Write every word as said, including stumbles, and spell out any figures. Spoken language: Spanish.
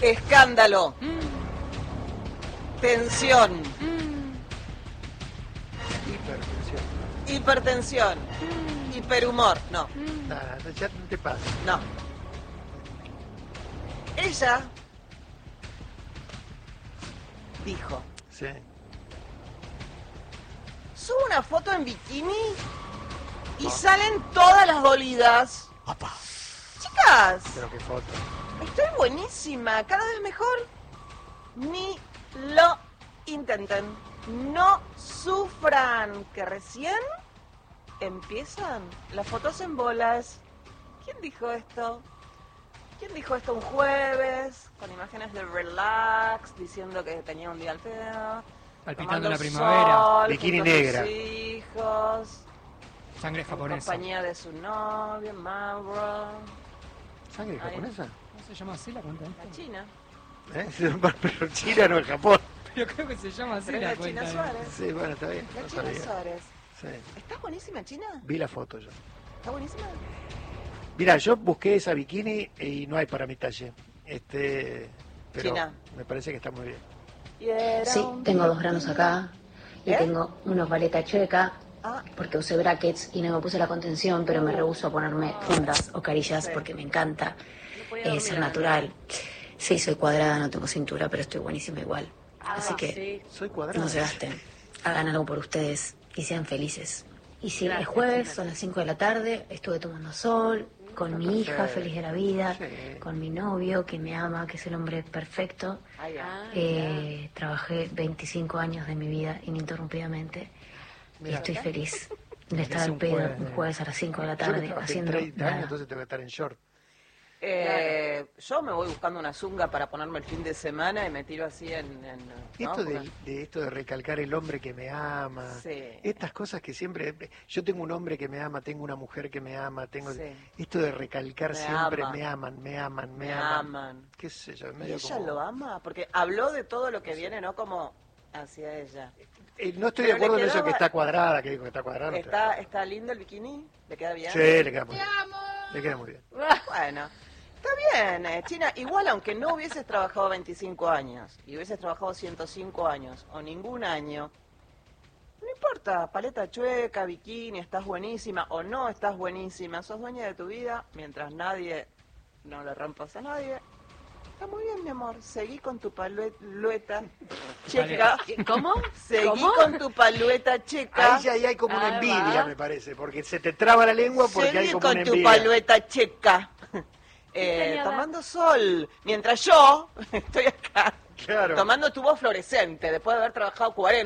Escándalo. Mm. Tensión. Mm. Hipertensión. Hipertensión. Mm. Hiperhumor. No, Mm. Nada, ya no te pasa. no. Ella dijo, Sí. subo una foto en bikini y Ah. salen todas las dolidas. Papá. Chicas, Pero qué foto. estoy buenísima, cada vez mejor. Ni lo intenten. No sufran, que recién empiezan las fotos en bolas. ¿Quién dijo esto? ¿Quién dijo esto un jueves? Con imágenes de relax, diciendo que tenía un día al pedo. Palpitando la tomando primavera. sol, Bikini junto a sus negra. hijos, Sangre en japonesa. compañía de su novio, Mauro. ¿Sangre Ay. japonesa? ¿No se llama así la cuenta esta? La China. ¿Eh? Pero China no es Japón. Pero creo que se llama así Pero es la la cuenta. China Suárez. Sí, bueno, está bien. La No China sabía. Suárez. Sí. ¿Está buenísima China? Vi la foto yo. ¿Está buenísima? Mira, yo busqué esa bikini y no hay para mi talle. Este, pero China. me parece que está muy bien. Y era Sí, un tengo dos bikini. granos acá y ¿Eh? tengo una paleta chueca Ah, porque usé brackets y no me puse la contención, pero me rehúso a ponerme fundas o carillas Sí. porque me encanta no podía eh, dormir ser a la natural. Sí, soy cuadrada, no tengo cintura, pero estoy buenísima igual. Ah, Así que Soy cuadrado. no se gasten, hagan algo por ustedes y sean felices. Y sí, Gracias, es jueves, China. son las cinco de la tarde, estuve tomando sol con mi hija, Perfecto. feliz de la vida, Sí. con mi novio que me ama, que es el hombre perfecto. Ahí va. Eh, trabajé veinticinco años de mi vida ininterrumpidamente y Mira. estoy feliz de Mira, estar es al un pedo jueves un de- jueves a las cinco de la Yo que tarde trabajé haciendo treinta años, nada. entonces tengo que estar en short. Eh, yo me voy buscando una zunga para ponerme el fin de semana y me tiro así en... en ¿no? Esto de, Porque- de esto de recalcar el hombre que me ama, Sí. estas cosas que siempre, yo tengo un hombre que me ama, tengo una mujer que me ama, tengo Sí. esto de recalcar Me siempre, ama. me aman, me aman, me, Me aman. aman. Qué sé yo, ¿Y medio ella como- lo ama? Porque habló de todo lo que viene, ¿no? Como hacia ella. Eh, no estoy Pero de le acuerdo en eso quedaba- que está cuadrada, que dijo que está cuadrada. no estoy de ¿Está, acuerdo. ¿Está lindo el bikini? ¿Le queda bien? Sí, le queda muy bien. Le queda muy bien. Bueno, está bien, eh, China. Igual, aunque no hubieses trabajado veinticinco años y hubieses trabajado ciento cinco años o ningún año, no importa, paleta chueca, bikini, estás buenísima o no estás buenísima, sos dueña de tu vida mientras nadie, no le rompas a nadie. Está muy bien, mi amor. Seguí con tu palueta checa. ¿Cómo? Seguí ¿Cómo? con tu palueta checa. Ahí ya ahí hay como una Ah, envidia, va. me parece, porque se te traba la lengua porque Seguí hay como con una tu envidia. palueta checa. Eh, señora? tomando sol. Mientras yo estoy acá Claro. tomando tubo fluorescente después de haber trabajado cuarenta